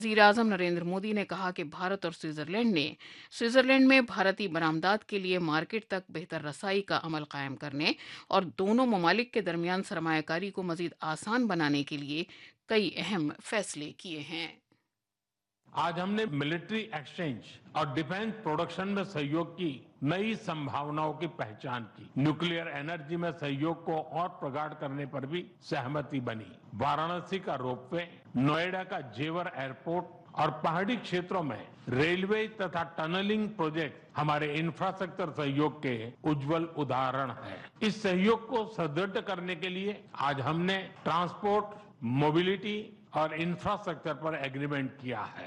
वज़ीर-ए-आज़म नरेंद्र मोदी ने कहा कि भारत और स्विट्ज़रलैंड ने स्विट्ज़रलैंड में भारतीय बरामदात के लिए मार्केट तक बेहतर रसाई का अमल कायम करने और दोनों ममालिक के दरमियान सरमायाकारी को मज़ीद आसान बनाने के लिए कई अहम फैसले किए हैं। आज हमने मिलिट्री एक्सचेंज और डिफेंस प्रोडक्शन में सहयोग की नई संभावनाओं की पहचान की। न्यूक्लियर एनर्जी में सहयोग को और प्रगाढ़ करने पर भी सहमति बनी। वाराणसी का रोपवे, नोएडा का जेवर एयरपोर्ट और पहाड़ी क्षेत्रों में रेलवे तथा टनलिंग प्रोजेक्ट हमारे इंफ्रास्ट्रक्चर सहयोग के उज्जवल उदाहरण हैं। इस सहयोग को सुदृढ़ करने के लिए आज हमने ट्रांसपोर्ट, मोबिलिटी और इंफ्रास्ट्रक्चर पर एग्रीमेंट किया है।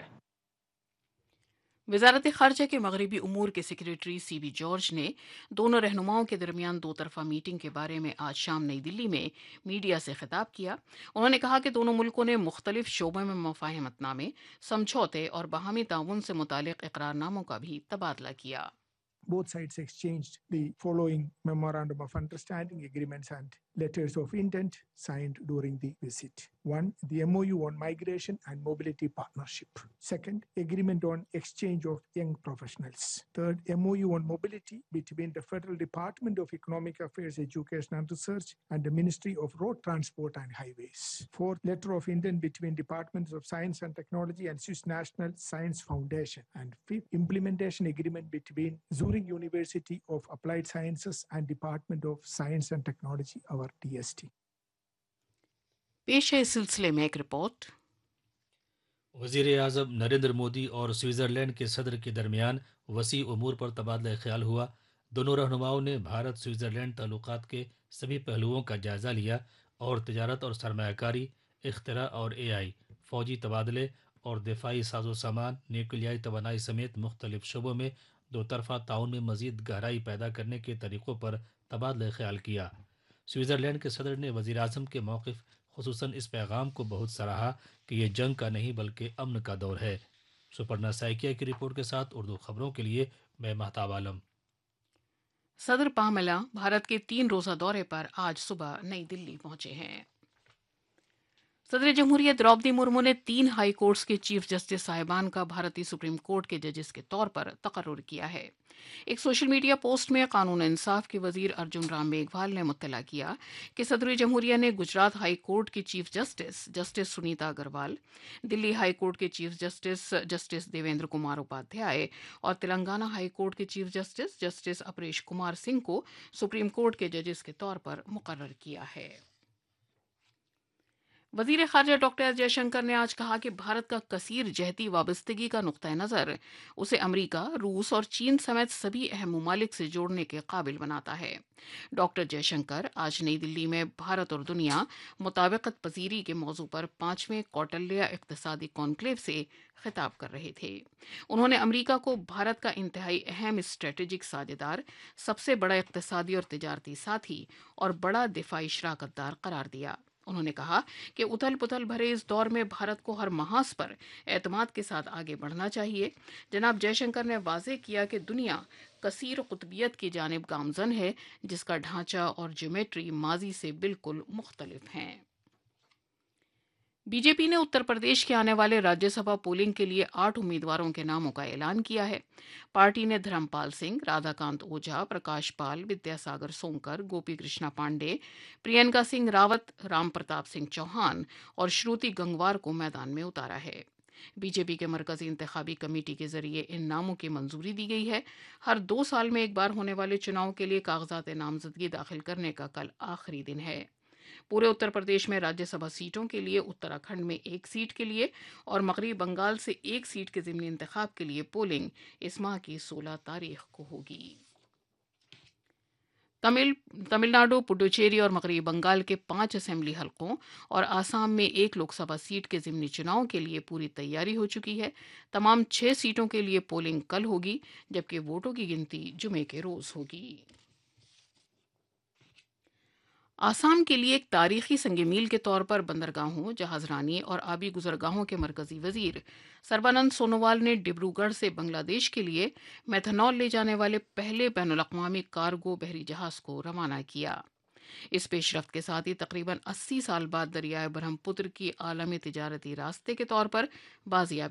वजारत खारजा के मगरबी उमूर के सेक्रेटरी सीबी जॉर्ज ने दोनों रहनुमाओं के दरमियान दो तरफा मीटिंग के बारे में आज शाम नई दिल्ली में मीडिया से खिताब किया। उन्होंने कहा कि दोनों मुल्कों ने मुख्तलिफ शोबों में मुफाहमतनामे, समझौते और बाहमी ताउन से मुतालिक इकरारनामों का भी तबादला किया। Both sides exchanged the following Memorandum of Understanding agreements and letters of intent signed during the visit. 1. The MOU on Migration and Mobility Partnership. 2nd, Agreement on Exchange of Young Professionals. 3rd, MOU on Mobility between the Federal Department of Economic Affairs, Education and Research and the Ministry of Road Transport and Highways. 4th, Letter of Intent between Departments of Science and Technology and Swiss National Science Foundation. And 5th, Implementation Agreement between Zurich University of Applied Sciences and Department of Science and Technology, our DST. पेश है इस सिलसिले में एक report. वज़ीर आज़म नरेंद्र मोदी और Switzerland के सदर के दरमियान वसी उमूर पर तबादला ख्याल हुआ। दोनों रहनुमाओं ने भारत स्विट्ज़रलैंड ताल्लुकात के सभी पहलुओं का जायज़ा लिया और तजारत और सरमायाकारी, इख्तरा और एआई, फ़ौजी तबादले और दिफाई साजो सामान, न्यूक्लियाई तवानाई समेत मुख्तलिफ शोबों में दो तरफ़ा ताउन में मज़ीद गहराई पैदा करने के तरीक़ों पर तबादला ख्याल किया। स्विट्ज़रलैंड के सदर ने वज़ीर आज़म के मौक़िफ़, खुसूसन इस पैगाम को बहुत सराहा कि यह जंग का नहीं बल्कि अमन का दौर है। सुपर्णा सैकिया की रिपोर्ट के साथ उर्दू खबरों के लिए मैं महताब आलम। सदर पामला भारत के 3 रोज़ा दौरे पर आज सुबह नई दिल्ली पहुंचे हैं। सदर जमहूरिया द्रौपदी मुर्मू ने 3 हाई कोर्ट्स के चीफ जस्टिस साहिबान का भारतीय सुप्रीम कोर्ट के जजेस के तौर पर तकर्रुर किया है। एक सोशल मीडिया पोस्ट में कानून इंसाफ के वजीर अर्जुन राम मेघवाल ने मुत्तला किया कि सदर जमहूरिया ने गुजरात हाई कोर्ट की chief justice Sunita Agarwal, Delhi high court के चीफ जस्टिस देवेंद्र कुमार उपाध्याय और तेलंगाना हाई कोर्ट के चीफ जस्टिस अपरेश कुमार सिंह को सुप्रीम कोर्ट के जजेस के तौर पर मुकर्रर किया है। वज़ीर ख़ारजा डॉक्टर एस जयशंकर ने आज कहा कि भारत का कसीर जहती वाबस्तगी का नुक्ता नज़र उसे अमरीका, रूस और चीन समेत सभी अहम ममालिक से जोड़ने के काबिल बनाता है। डॉक्टर जयशंकर आज नई दिल्ली में भारत और दुनिया मुताबिकत पजीरी के मौजू पर 5वें कौटल्या इक़्तिसादी कॉन्क्लेव से खिताब कर रहे थे। उन्होंने अमरीका को भारत का इंतहाई अहम स्ट्रेटेजिक साझेदार, सबसे बड़ा इक़्तिसादी और तिजारती साथी और बड़ा दिफाई शराकतदार करार दिया। उन्होंने कहा कि उथल पुथल भरे इस दौर में भारत को हर महाज पर एतमाद के साथ आगे बढ़ना चाहिए। जनाब जयशंकर ने वाज़ेह किया कि दुनिया कसीर कुतबियत की जानिब गामजन है, जिसका ढांचा और ज्योमेट्री माजी से बिल्कुल मुख्तलिफ हैं। बीजेपी ने उत्तर प्रदेश के आने वाले राज्यसभा पोलिंग के लिए 8 उम्मीदवारों के नामों का ऐलान किया है। पार्टी ने धर्मपाल सिंह, राधाकांत ओझा, प्रकाश पाल, विद्यासागर सोंकर, गोपी कृष्णा पांडे, प्रियंका सिंह रावत, राम प्रताप सिंह चौहान और श्रुति गंगवार को मैदान में उतारा है। बीजेपी के मरकजी इंतखाबी कमेटी के जरिए इन नामों की मंजूरी दी गई है। हर 2 साल में एक बार होने वाले चुनाव के लिए कागजात नामजदगी दाखिल करने का कल आखिरी दिन है। पूरे उत्तर प्रदेश में राज्यसभा सीटों के लिए उत्तराखंड में 1 सीट के लिए और मगरबी बंगाल से 1 सीट के ज़िमनी इंतखाब के लिए पोलिंग इस माह की 16 तारीख को होगी। तमिलनाडु, पुडुचेरी और मगरबी बंगाल के 5 असेंबली हलकों और आसाम में 1 लोकसभा सीट के ज़िमनी चुनाव के लिए पूरी तैयारी हो चुकी है। तमाम 6 सीटों के लिए पोलिंग कल होगी, जबकि वोटों की गिनती जुमे के रोज़ होगी। आसाम के लिए एक तारीखी संग मील के तौर पर बंदरगाहों, जहाजरानी और आबी गुजरगाहों के मरकजी वजीर सर्बानंद सोनोवाल ने डिब्रूगढ़ से बांग्लादेश के लिए मेथनॉल ले जाने वाले पहले बैनुल-अक़वामी कार्गो बहरी जहाज को रवाना किया। इस पेशरफ्त के साथ ही तकरीबन 80 साल बाद दरियाए ब्रह्मपुत्र की आलमी तिजारती रास्ते के तौर पर बाजियाबी